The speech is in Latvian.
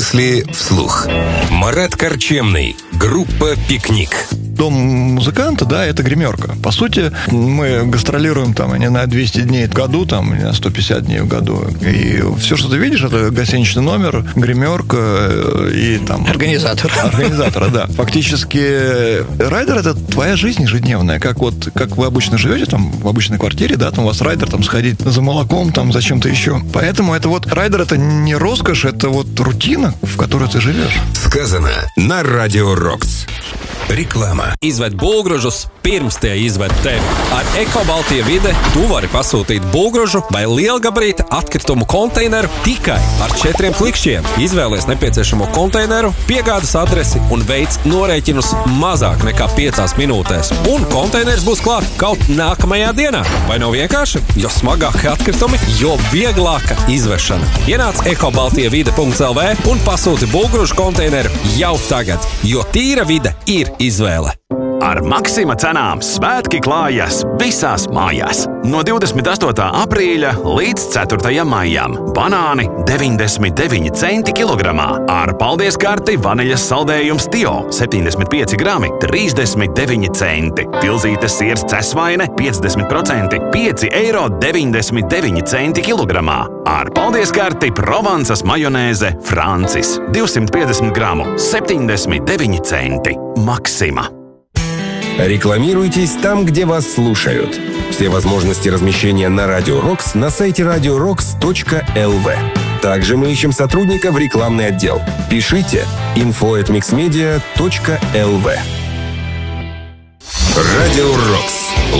Мысли вслух. Марат Корчемный. Группа «Пикник». Дом музыканта, да, это гримерка. По сути, мы гастролируем там не на 200 дней в году, там, не на 150 дней в году. И все, что ты видишь, это гостиничный номер, гримерка и там... Организатора, да. Фактически, райдер — это твоя жизнь ежедневная. Как вы обычно живете там в обычной квартире, да, там у вас райдер, там, сходить за молоком, там, за чем-то еще. Поэтому это райдер — это не роскошь, это рутина, в которой ты живешь. Сказано на Радио Рокс. Reklāmā. Izved būvgrūžus pirms tie izved tevi. Ar Eko-Baltija vide tu vari pasūtīt būvgrūžu vai lielgabarīta atkritumu konteineru tikai ar 4 klikšķiem. Izvēlies nepieciešamo konteineru, piegādes adresi un veic norēķinus mazāk nekā 5 minūtēs. Un konteiners būs klāt kaut nākamajā dienā. Vai nav vienkārši? Jo smagāki atkritumi, jo vieglāka izvešana. Ienāc ekobaltijavide.lv un pasūti būvgrūžu konteineru jau tagad, jo tīra vide ir izvēle. Ar Maksima cenām svētki klājas visās mājās. No 28. aprīļa līdz 4. maijam banāni 99 centi kilogramā. Ar paldies karti vaniļas saldējums Tio 75 grami 39 centi. Pilzītes siers cesvaine 50% 5,99 centi kilogramā. Ar paldies karti Provansas majonēze Francis 250 gramu 79 centi. Maksima. Рекламируйтесь там, где вас слушают. Все возможности размещения на Радио Рокс на сайте radiorocks.lv. Также мы ищем сотрудника в рекламный отдел. Пишите info@mixmedia.lv. Радио Рокс.